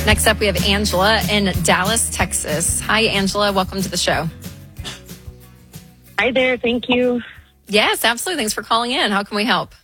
Next up, we have Angela in Dallas, Texas. Hi, Angela. Welcome to the show. Hi there. Thank you. Yes, absolutely. Thanks for calling in. How can we help?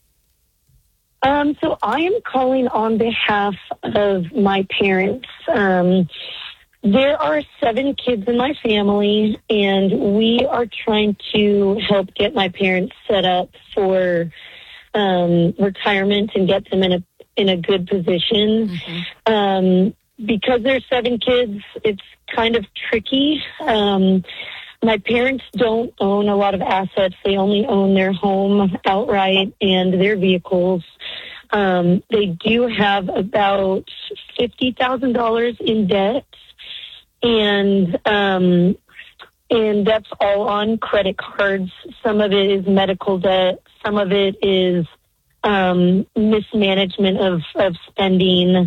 So I am calling on behalf of my parents. There are 7 kids in my family, and we are trying to help get my parents set up for retirement and get them in a good position. Because there's 7 kids, it's kind of tricky. My parents don't own a lot of assets. They only own their home outright and their vehicles. They do have about $50,000 in debt, and that's all on credit cards. Some of it is medical debt. Some of it is mismanagement of spending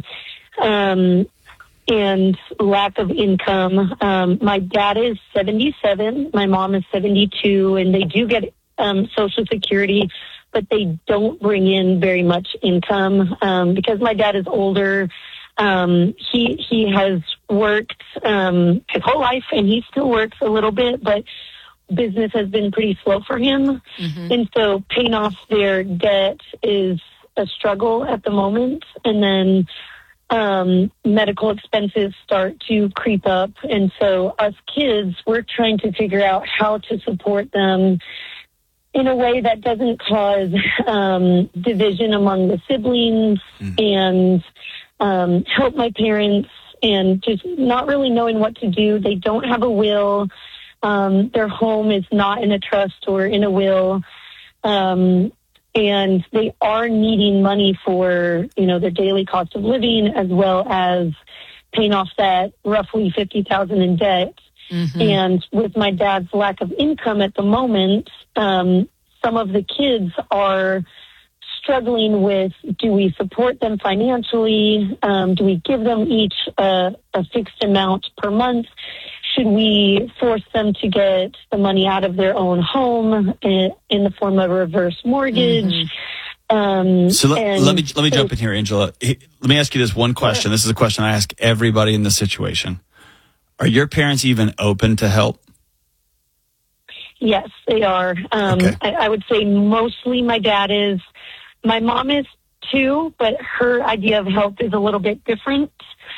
and lack of income. My dad is 77. My mom is 72, and they do get Social Security, but they don't bring in very much income because my dad is older. He has worked his whole life, and he still works a little bit, but business has been pretty slow for him. And so paying off their debt is a struggle at the moment. And then medical expenses start to creep up. And so us kids, we're trying to figure out how to support them in a way that doesn't cause division among the siblings and help my parents, and just not really knowing what to do. They don't have a will. Their home is not in a trust or in a will. And they are needing money for, their daily cost of living, as well as paying off that roughly $50,000 in debt. And with my dad's lack of income at the moment, some of the kids are struggling with, do we support them financially? Do we give them each a fixed amount per month? Should we force them to get the money out of their own home in the form of a reverse mortgage? So let me jump in here, Angela. Let me ask you this one question. This is a question I ask everybody in this situation. Are your parents even open to help? Yes, they are. Okay. I would say mostly my dad is. My mom is too, but her idea of help is a little bit different.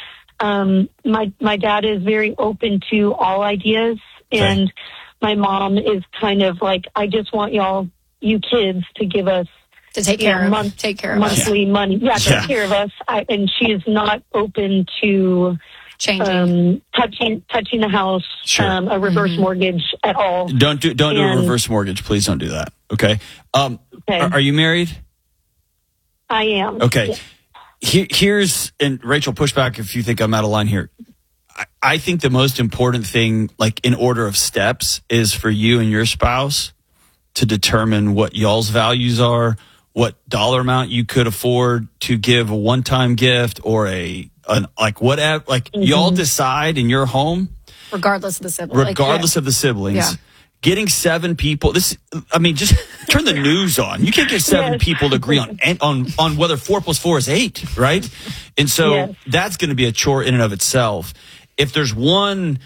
My dad is very open to all ideas, and my mom is kind of like, I just want you kids to give us to take care of monthly money. Yeah, take care of us. And she is not open to changing, touching the house, a reverse mortgage at all. Don't do a reverse mortgage. Please don't do that. Okay. Are you married? I am. Okay. Yeah. Here's, and Rachel, push back if you think I'm out of line here. I think the most important thing, like in order of steps, is for you and your spouse to determine what y'all's values are, what dollar amount you could afford to give a one-time gift or y'all decide in your home. Regardless of the siblings. Of the siblings. Yeah. Getting 7 people, just turn the news on. You can't get 7 people to agree on whether 4 + 4 is 8, right? And so that's going to be a chore in and of itself. If there's one,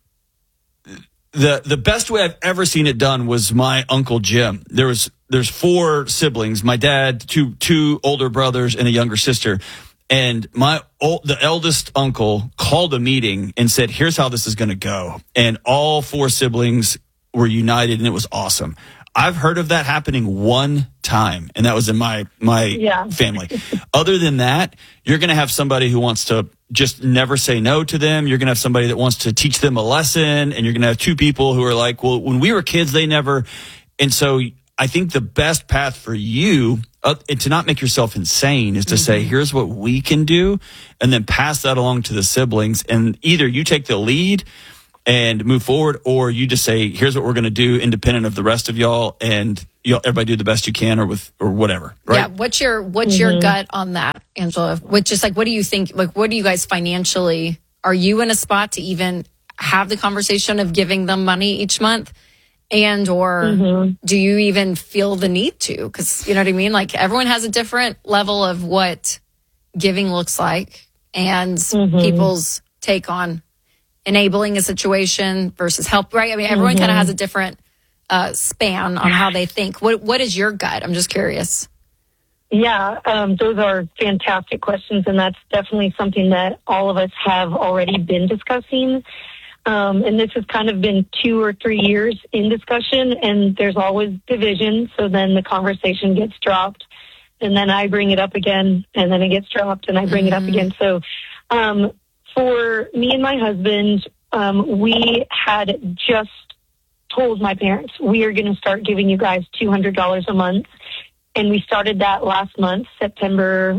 the best way I've ever seen it done was my Uncle Jim. There's 4 siblings, my dad, two older brothers, and a younger sister. And the eldest uncle called a meeting and said, here's how this is going to go. And all 4 siblings were united, and it was awesome. I've heard of that happening one time, and that was in my family. Other than that, you're going to have somebody who wants to just never say no to them. You're going to have somebody that wants to teach them a lesson, and you're going to have 2 people who are like, well, when we were kids, they never. And so I think the best path for you, and to not make yourself insane, is to say, here's what we can do, and then pass that along to the siblings. And either you take the lead and move forward, or you just say, here's what we're going to do independent of the rest of y'all, and everybody do the best you can, or whatever. Right? Yeah. What's your gut on that, Angela? What do you think? Like, what do you guys financially, are you in a spot to even have the conversation of giving them money each month? And, or do you even feel the need to? Because, you know what I mean? Like, everyone has a different level of what giving looks like. and people's take on enabling a situation versus help, right? I mean, everyone kind of has a different span on how they think. What is your gut? I'm just curious. Yeah, those are fantastic questions, and that's definitely something that all of us have already been discussing. And this has kind of been 2 or 3 years in discussion, and there's always division. So then the conversation gets dropped, and then I bring it up again, and then it gets dropped, and I bring it up again. So for me and my husband, we had just told my parents, we are going to start giving you guys $200 a month. And we started that last month, September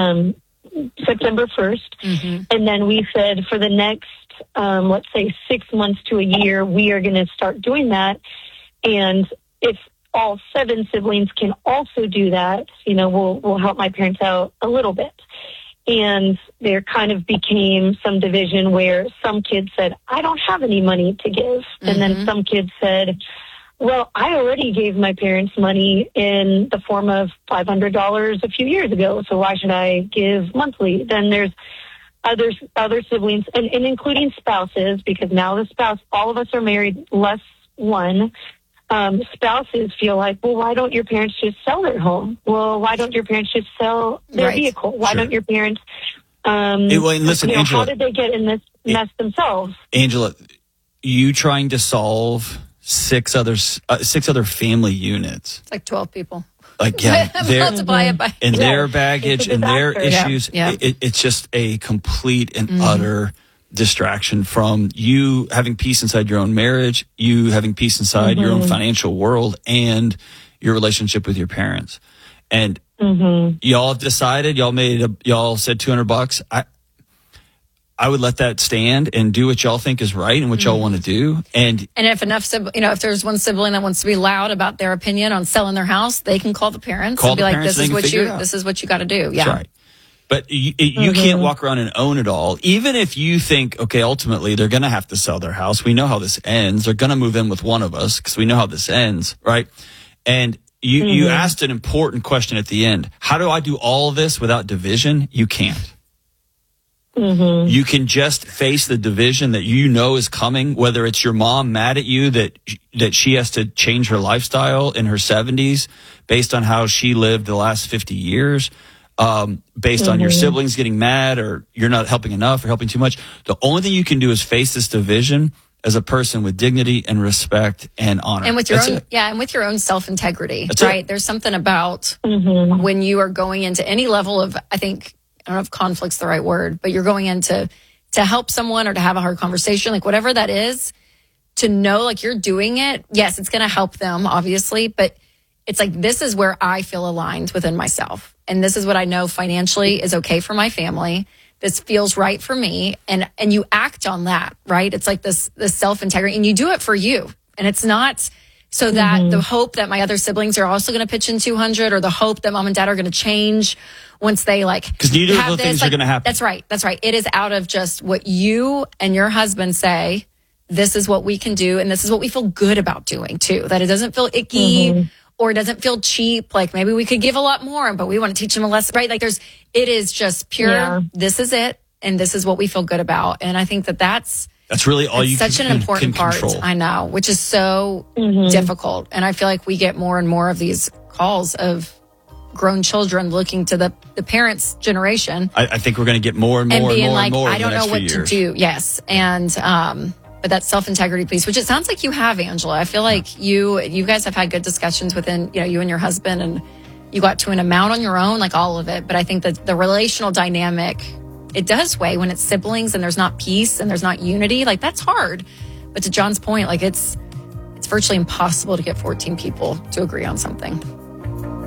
1st. And then we said for the next, let's say 6 months to a year, we are going to start doing that. And if all 7 siblings can also do that, you know, we'll help my parents out a little bit. And there kind of became some division where some kids said, I don't have any money to give. And then some kids said, well, I already gave my parents money in the form of $500 a few years ago, so why should I give monthly? Then there's other siblings, and including spouses, because now the spouse, all of us are married, less one. Spouses feel like, well, why don't your parents just sell their home? Well, why don't your parents just sell their vehicle? Why don't your parents, listen, you know, Angela, how did they get in this mess themselves? Angela, you trying to solve 6 other family units. It's like 12 people. Like, yeah, multiply it by their baggage and their issues. Yeah. It's just a complete and utter distraction from you having peace inside your own marriage, you having peace inside your own financial world, and your relationship with your parents. And y'all have decided, y'all said $200. I would let that stand and do what y'all think is right and what y'all want to do. And if if there's one sibling that wants to be loud about their opinion on selling their house, they can call the parents and be like, this is what you got to do. Yeah. That's right. But you can't walk around and own it all. Even if you think, okay, ultimately they're going to have to sell their house. We know how this ends. They're going to move in with one of us because we know how this ends, right? And you asked an important question at the end. How do I do all of this without division? You can't. You can just face the division that you know is coming, whether it's your mom mad at you that she has to change her lifestyle in her 70s based on how she lived the last 50 years, based on your siblings getting mad or you're not helping enough or helping too much. The only thing you can do is face this division as a person with dignity and respect and honor. And with your own self-integrity, right? There's something about when you are going into any level of, I don't know if conflict's the right word, but you're going in to help someone or to have a hard conversation, like whatever that is, to know like you're doing it. Yes, it's going to help them, obviously, but it's like, this is where I feel aligned within myself. And this is what I know financially is okay for my family. This feels right for me. And you act on that, right? It's like this self-integrity, and you do it for you. And it's not so that the hope that my other siblings are also going to pitch in 200, or the hope that mom and dad are going to change once they because neither of those things are going to happen. That's right. It is out of just what you and your husband say. This is what we can do, and this is what we feel good about doing too. That it doesn't feel icky or it doesn't feel cheap. Like maybe we could give a lot more, but we want to teach them a lesson, right? Like it is just pure. Yeah. This is it, and this is what we feel good about. And I think that's really all you. Such an important part. Control. I know, which is so difficult. And I feel like we get more and more of these calls of grown children looking to the parents' generation. I think we're going to get more and more and being more like, and more. I don't know what to do. Yes, and but that self-integrity piece, which it sounds like you have, Angela. I feel like you guys have had good discussions within you and your husband, and you got to an amount on your own, like all of it. But I think that the relational dynamic, it does weigh when it's siblings and there's not peace and there's not unity. Like that's hard. But to John's point, like it's virtually impossible to get 14 people to agree on something.